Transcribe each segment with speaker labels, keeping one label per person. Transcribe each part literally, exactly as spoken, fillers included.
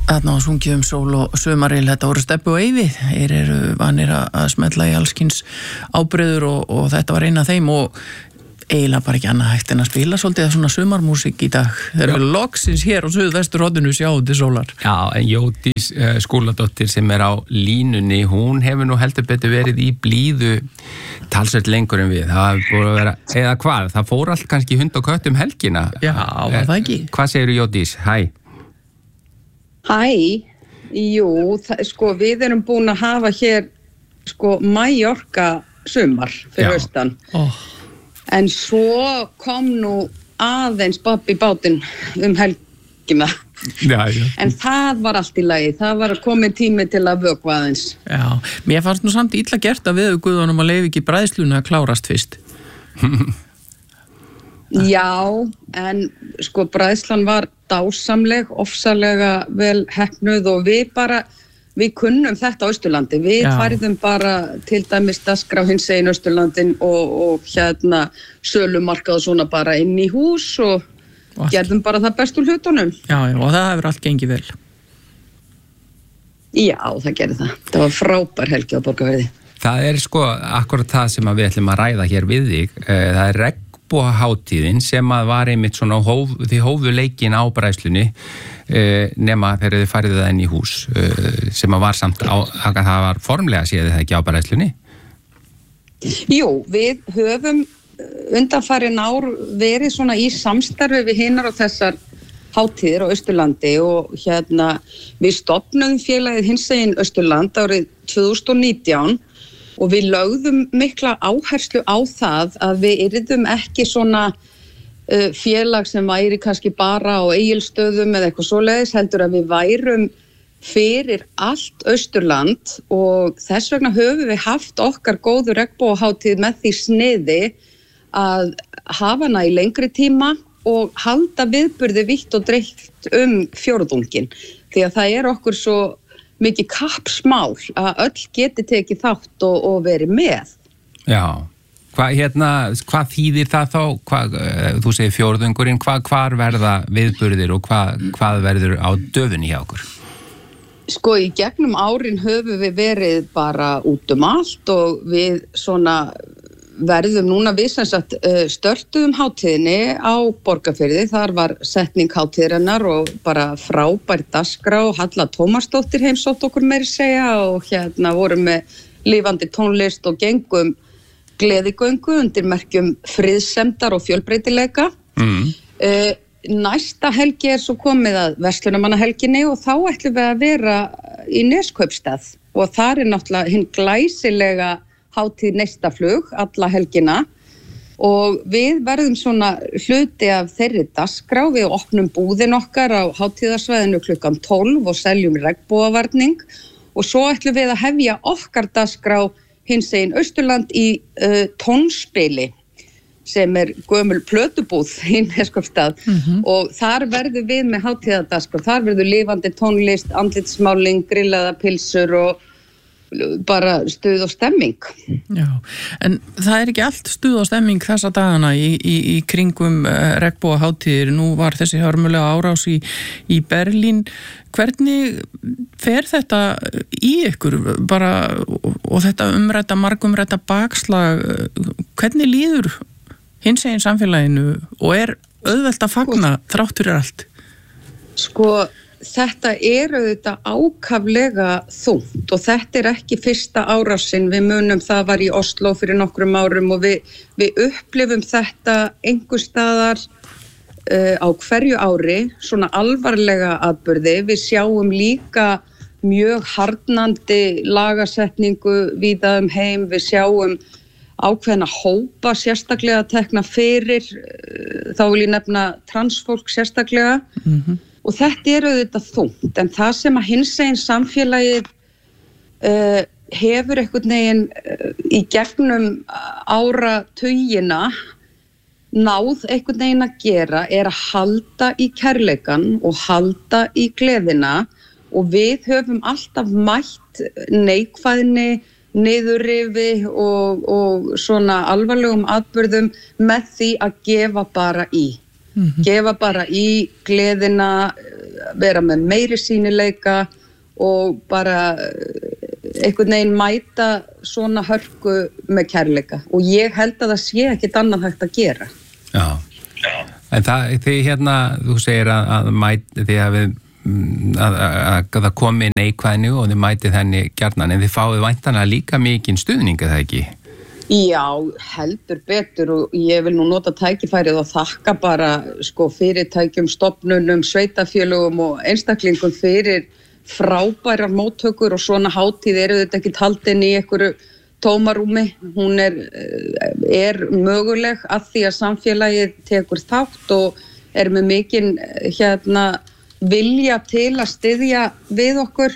Speaker 1: Þarna á sungið um sól og sumaril, þetta voru Stebbi og Eyvi, þeir eru vanir að smetla í allskins ábreyður og, og þetta var eina af þeim og eiginlega bara ekki annað hægt en að spila svolítið svona sumarmúsík í dag. Þeir eru loksins hér á suðvesturhorninu sjáandi sólar.
Speaker 2: Já, en Jódís uh, Skúladóttir sem er á línunni, hún hefur nú heldur betur verið í blíðu talsvert lengur en við. Það voru að vera, eða hvað, það fór allt kannski hund og kött um helgina.
Speaker 1: Já, var það ekki?
Speaker 2: Hvað segirðu Jódís? Hæ.
Speaker 3: Hæ, jú, það, sko við erum búin að hafa hér sko Mallorca sumar fyrir austan.
Speaker 1: Oh.
Speaker 3: En svo kom nú aðeins babb í bátinn um helgina.
Speaker 2: Já, já.
Speaker 3: En það var allt í lagi, það var komin tími til að vökva aðeins.
Speaker 1: Já, mér fannst nú samt illa gert að við guðunum að leifa ekki bræðsluna að klárast fyrst.
Speaker 3: Já, en sko bræðslan var dásamleg, ofsalega vel heppnuð og við bara, við kunnum þetta á Austurlandi. Við
Speaker 1: Já.
Speaker 3: færðum bara til dæmis dagskrá hinsegin Austurlandin og, og hérna sölumarkað og svona bara inn í hús og
Speaker 1: Allt.
Speaker 3: gerðum bara það bestu hlutunum.
Speaker 1: Já, já, og það hefur allt gengið vel.
Speaker 3: Já, það gerði það. Það var frábær helgi á Borgarfirði.
Speaker 2: Það er sko akkurat það sem að við ætlum að ræða hér við þig. Það er regnbogahátíðin sem að var einmitt svona hóf, því hófu leikin á bræðslunni nema þegar þið farið það inn í hús sem að var samt á, að það var formlega séð það ekki á bræðslunni.
Speaker 3: Jú, við höfum undanfarin ár verið svona í samstarfi við hinar og þessar hátíðir á Austurlandi og hérna við stofnum félagið hinsegin Austurland árið tvö þúsund og nítján og við lögðum mikla áherslu á það að við yrðum ekki svona uh, félag sem væri kannski bara á Egilsstöðum eða eitthvað svoleiðis, heldur að við værum fyrir allt Austurland og þess vegna höfum við haft okkar góðu regnbogahátíð með því sniði að hafa hana í lengri tíma og halda viðburði vítt og dreift um fjórðunginn því að það er okkur svo mikið kappsmál að öll geti tekið þátt og, og verið með.
Speaker 2: Já, hvað hérna, hvað þýðir það þá? Hvað, þú segir fjórðungurinn, hvað, hvar verða viðburðir og hvað, hvað verður á döfunni hjá okkur?
Speaker 3: Sko í gegnum árin höfum við verið bara út um allt og við svona verðum núna við sem sagt störtuðum hátíðinni á Borgarfirði, þar var setning hátíðarinnar og bara frábær dagskrá, Halla Tómasdóttir heimsótt okkur meira segja og hérna vorum með lifandi tónlist og gengum gleðigöngu undir merkjum friðsemdar og fjölbreytileika.
Speaker 2: Mm.
Speaker 3: Uh, næsta helgi er svo komið að verslunarmannahelginni og þá ætlum við að vera í Neskaupstað og þar er náttúrulega hinn glæsilega hátíð neistaflug alla helgina og við verðum svona hluti af þeirri dagskrá, við opnum búðin okkar á hátíðarsvæðinu klukkan tólf og seljum regnbogavarning og svo ætlum við að hefja okkar dagskrá hinsegin Austurland í uh, tónspili sem er gömul plötubúð í Neskaupstað mm-hmm. og þar verðum við með hátíðadagskrá, þar verður lifandi tónlist, andlitsmáling, grillaða pilsur og bara stuð og stemming.
Speaker 1: Já, en það er ekki allt stuð og stemming þessa dagana í, í, í kringum uh, regnbogahátíðir. Nú var þessi hörmulega árás í, í Berlín. Hvernig fer þetta í ykkur bara og, og þetta umrædda, margumrædda bakslag, hvernig líður hinsegin samfélaginu og er auðvelt að fagna þrátt fyrir allt?
Speaker 3: Sko þetta er auðvitað ákaflega þungt og þetta er ekki fyrsta árásin, við munum það var í Oslo fyrir nokkrum árum og við, við upplifum þetta einhvers staðar uh, á hverju ári, svona alvarlega atburði, við sjáum líka mjög harðnandi lagasetningu víða um heim, við sjáum ákveðna hópa sérstaklega tekna fyrir, uh, þá vil ég nefna transfólk sérstaklega,
Speaker 1: Mhm.
Speaker 3: og þetta er auðvitað þungt, en það sem að hinsegin samfélagið uh, hefur einhvern veginn uh, í gegnum áratugina náð einhvern veginn að gera er að halda í kærleikan og halda í gleðina og við höfum alltaf mætt neikvæðni, niðurrifi og, og svona alvarlegum atburðum með því að gefa bara í. Mm-hmm. Gefa bara í gleðina, vera með meiri sýnileika og bara einhvern veginn mæta svona hörku með kærleika og ég held að það sé ekkert annað hægt að gera.
Speaker 2: Já, en það, þið hérna, þú segir að, að mæti, þið hafið Að, að, að það komi neikvæðinu og þið mætið henni gjarnan en þið fáið væntanlega líka mikinn stuðning eða ekki?
Speaker 3: Já, heldur betur og ég vil nú nota tækifærið og þakka bara sko fyrirtækjum, stofnunum, sveitafélögum og einstaklingum fyrir frábærar móttökur og svona hátíð eru þetta ekki haldin í einhverju tómarúmi. Hún er, er möguleg að því að samfélagið tekur þátt og er með mikinn hérna vilja til að styðja við okkur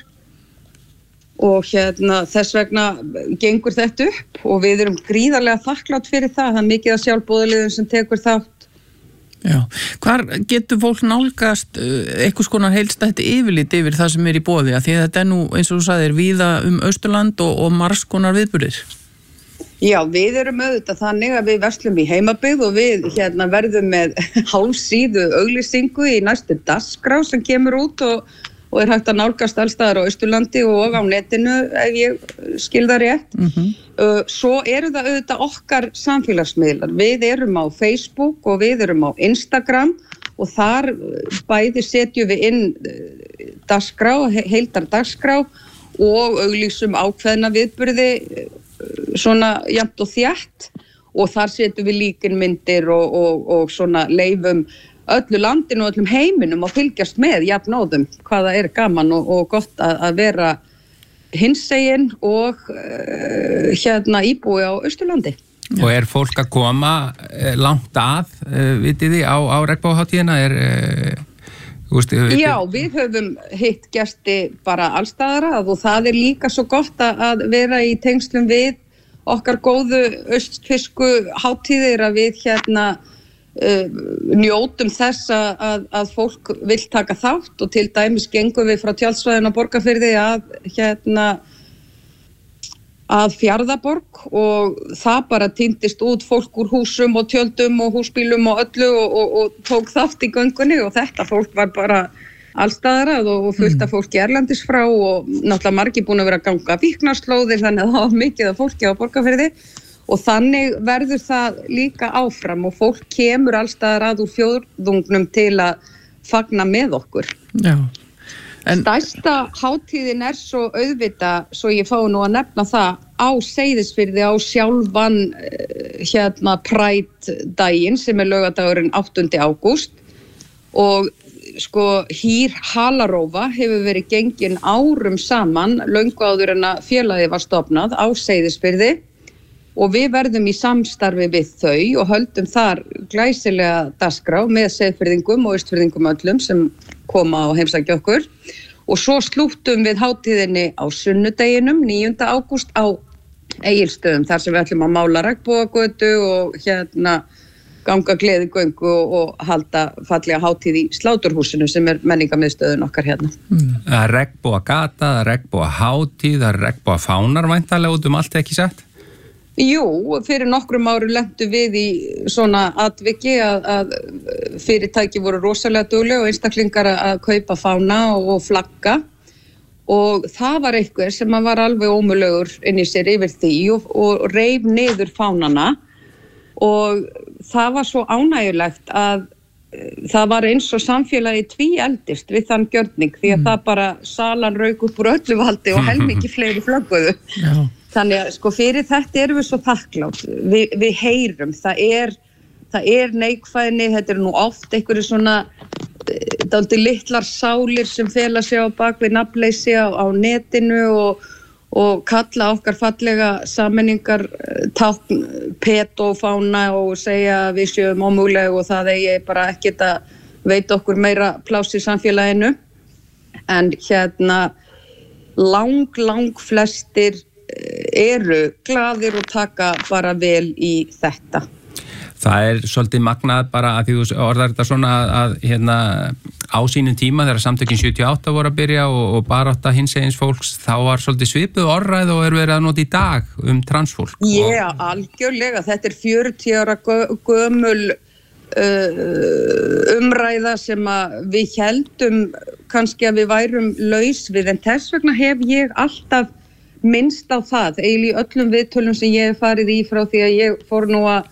Speaker 3: og hérna þess vegna gengur þetta upp og við erum gríðarlega þakklátt fyrir það, það er mikið af sjálfboðaliðum sem tekur þátt.
Speaker 1: Já, hvar getur fólk nálgast einhvers konar heildstætt yfirlit yfir það sem er í boði, að því að þetta er nú eins og þú sagðir víða um Austurland og, og margs konar viðburðir?
Speaker 3: Já, við erum auðvitað þannig að við verslum í heimabyggð og við hérna verðum með hálfsíðu auglýsingu í næstu dagskrá sem kemur út og, og er hægt að nálgast allstaðar á Austurlandi og á netinu ef ég skil það rétt. Mm-hmm. Uh, svo eru það auðvitað okkar samfélagsmiðlar. Við erum á Facebook og við erum á Instagram og þar bæði setjum við inn dagskrá, heildar dagskrá og auglýsum ákveðna viðburði svona jafnt og þétt og þar setjum við líkinmyndir og, og, og svona leifum öllu landinu og öllum heiminum að fylgjast með jafnóðum hvaða er gaman og, og gott að, að vera hinsegin og uh, hérna íbúi á Austurlandi.
Speaker 2: Og er fólk að koma langt að, uh, vitið þið, á, á regnbogahátíðina? Er, uh, úst,
Speaker 3: Já, við höfum hitt gesti bara allstaðar að og það er líka svo gott að vera í tengslum við okkar góðu austfirsku hátíðir að við hérna uh, njótum þess að, að fólk vill taka þátt og til dæmis gengum við frá Tjaldsvæðinu á Borgarfirði að hérna að Fjarðaborg og það bara týndist út fólk úr húsum og tjöldum og húsbílum og öllu og, og, og tók þátt í göngunni og þetta fólk var bara allstaðar og fullt af fólki erlendis frá og náttúrulega margir búin að vera að ganga víknarslóðir þannig að það var mikið af fólki á Borgarfirði og þannig verður það líka áfram og fólk kemur allstaðar að úr fjórðungnum til að fagna með okkur.
Speaker 1: Já. En
Speaker 3: stærsta hátíðin er svo auðvita, svo ég fái nú að nefna það, á Seyðisfirði á sjálfan hérna Pride-daginn sem er laugardagurinn áttunda ágúst og sko hýr halarófa hefur verið gengin árum saman löngu áður en að félagið var stofnað á Seyðisfirði og við verðum í samstarfi við þau og höldum þar glæsilega dagskrá með Seyðfirðingum og Austfirðingum öllum sem koma og heimsækja okkur og svo slúttum við hátíðinni á sunnudeginum níunda ágúst á Egilsstöðum þar sem við ætlum að mála regnbogagötu og hérna ganga gleðigöngu og, og halda fallega hátíð í Sláturhúsinu sem er menningarmiðstöðun okkar hérna.
Speaker 2: Mm. Það er regnbogagata, það er regnbogahátíð, það er regnbogafánar væntanlega út um allt ekki satt?
Speaker 3: Jú, fyrir nokkrum árum lentu við í svona atviki að, að fyrirtæki voru rosalega dugleg og einstaklingar að kaupa fána og flagga og það var eitthvað sem var alveg ómögulegur inn í sér yfir því og, og reif niður fánana og það var svo ánægjulegt að það var eins og samfélagi tvíeldist við þann gjörning því að mm. það bara salan rauk upp úr öllu valdi og helmingi fleiri flögguðu. Já. Þannig að sko fyrir þetta erum við svo þakklátt, Vi, við heyrum, það er, það er neikvæðni, þetta er nú oft einhverju svona dálítið litlar sálir sem fela sig á bak við nafnleysi á, á netinu og, og kalla okkar fallega sammenningar tákn pedófána og segja að við séum ómöguleg og það eigi bara ekkert að veita okkur meira pláss í samfélaginu. En hérna lang, lang flestir eru glaðir og taka bara vel í þetta.
Speaker 2: Það er svolítið magnað bara að því þú orðar þetta svona að, að hérna á sínum tíma þegar samtökin sjötíu og átta voru að byrja og, og barátta hinsegins fólks þá var svolítið svipuð orðræð og er verið að nota í dag um transfólk.
Speaker 3: Já, og... algjörlega. Þetta er fjörutíu ára gömul uh, umræða sem að við heldum kannski að við værum laus við, en þess vegna hef ég alltaf minnst á það, eiginlega í öllum viðtölum sem ég hef farið í frá því að ég fór nú að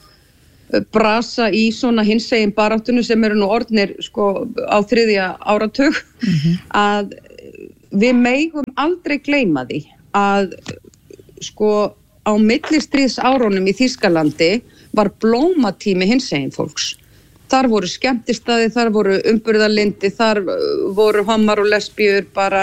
Speaker 3: brasa í svona hinsegin baráttunum sem eru nú orðnir sko á þriðja áratug, mm-hmm. að við megum aldrei gleyma því að sko á millistríðsárunum í Þýskalandi var blómatími hinsegin fólks. Þar voru skemmtistaði, þar voru umburðarlyndi, þar voru hommar og lesbíur bara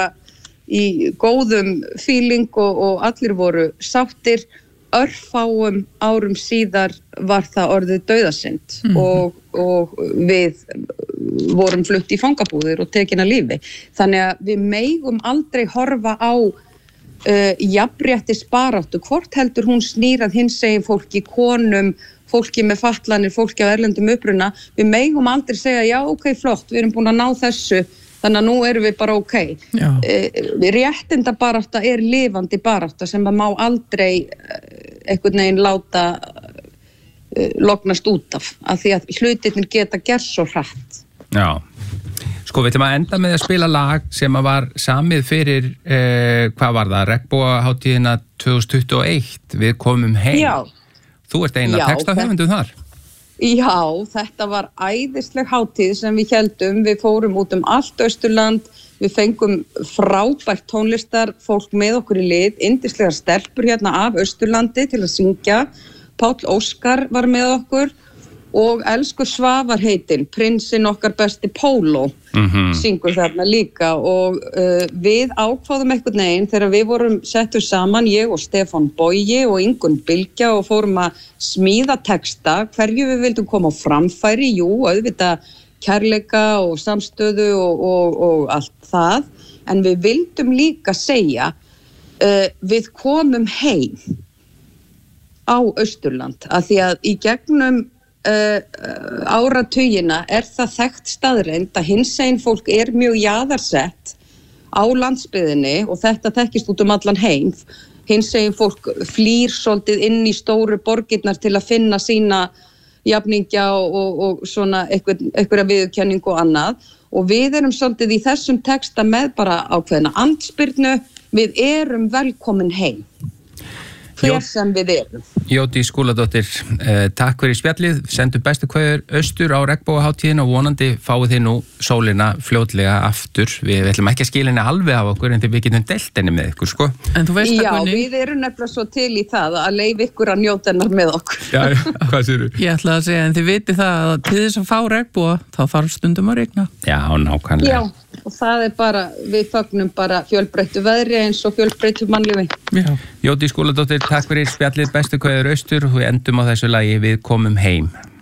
Speaker 3: í góðum feeling og, og allir voru sáttir. Örfáum árum síðar var það orðið dauðasynd, mm-hmm. og, og við vorum flutt í fangabúðir og tekin að lífi. Þannig að við megum aldrei horfa á uh, jafnréttisbaráttu, hvort heldur hún snýrað hinsegin fólki, konum, fólki með fatlanir, fólki á erlendum uppruna. Við megum aldrei segja, já, ok, flott, við erum búin að ná þessu, þannig að nú erum við bara ok. Uh, réttindabarátta er lifandi barátta sem að má aldrei uh, einhvern veginn láta uh, lognast út af, af því að hlutirnir geta gert svo hratt.
Speaker 2: Já, sko við ætlum að enda með að spila lag sem að var samið fyrir, uh, hvað var það, Regnbogahátíðina tvö þúsund tuttugu og eitt, við komum heim.
Speaker 3: Já.
Speaker 2: Þú ert eina textahöfundum þar.
Speaker 3: Já, þetta var æðisleg hátíð sem við héldum, við fórum út um allt Austurland, við fengum frábært tónlistar, fólk með okkur í lið, yndislegar stelpur hérna af Austurlandi til að syngja, Páll Óskar var með okkur og elsku Svavar heitinn, prinsinn okkar besti Pólo, mm-hmm. syngur þarna líka og uh, við ákváðum einhvern veginn þegar við vorum settur saman, ég og Stefán Bogi og Ingunn Bylgja og fórum að smíða texta, hverju við vildum koma á framfæri, jú, auðvitað kærleika og samstöðu og, og, og allt það, en við vildum líka segja, uh, við komum heim á Austurland, af því að í gegnum Uh, áratugina er það þekkt staðreynd að hinsegin fólk er mjög jaðarsett á landsbyggðinni og þetta þekkist út um allan heim. Hinsegin fólk flýr svolítið inn í stóru borgirnar til að finna sína jafningja og, og, og svona einhverja viðurkenningu og annað og við erum svolítið í þessum texta með bara ákveðna andspyrnu, við erum velkomin heim. Hver sem við erum.
Speaker 2: Jódís Skúladóttir, eh, takk fyrir spjallið, sendum bestu kveður austur á Regnbogahátíðina og vonandi fáið þið nú sólina fljótlega aftur. Við, við ætlum ekki að skila henni alveg af okkur en því við getum deilt henni með ykkur, sko.
Speaker 1: En þú veist
Speaker 3: Já,
Speaker 1: að Gunni...
Speaker 3: við erum nefnilega svo til í það að leyfa ykkur að njóta hennar með okkur.
Speaker 2: Já, hvað séru?
Speaker 1: Ég ætla að segja, en þið viti það að til þess að fá regnboga, þá þarf stundum að regna.
Speaker 2: Já, nákvæmlega.
Speaker 3: Já, og það er bara, við fögnum bara fjölbreyttu veðri eins og fjölbreyttu mannlífi.
Speaker 1: Já.
Speaker 2: Jódís Skúladóttir, takk fyrir spjallið, bestu kveður austur og við endum á þessu lagi Við komum heim.